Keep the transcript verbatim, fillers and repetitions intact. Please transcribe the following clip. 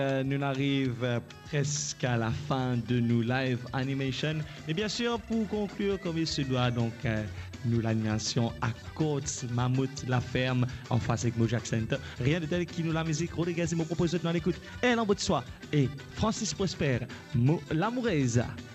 Euh, nous arrivons euh, presque à la fin de nos live animation. Mais bien sûr, pour conclure, comme il se doit, donc, euh, nous l'animation à Côte, Mammouth, La Ferme, en face avec Mojack Center. Rien de tel qui nous la musique. Rodriguez et mon proposeur dans l'écoute. Et l'embout de soi. Et Francis Prosper, Mo, l'amoureuse.